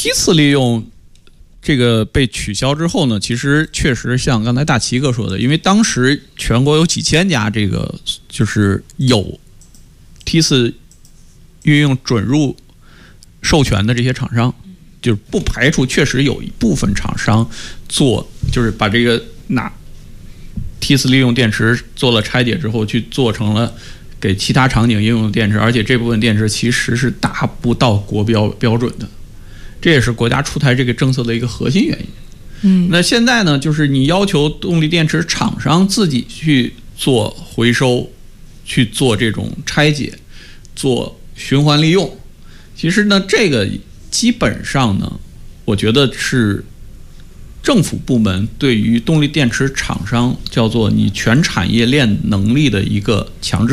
梯次利用这个被取消之后呢，其实确实像刚才大齐哥说的，因为当时全国有几千家这个就是有梯次运用准入授权的这些厂商，就是不排除确实有一部分厂商就是把这个拿梯次利用电池做了拆解之后，去做成了给其他场景应用的电池，而且这部分电池其实是达不到国标准的，这也是国家出台这个政策的一个核心原因。那现在呢，就是你要求动力电池厂商自己去做回收，去做这种拆解，做循环利用。其实呢，这个基本上呢，我觉得是政府部门对于动力电池厂商叫做你全产业链能力的一个强制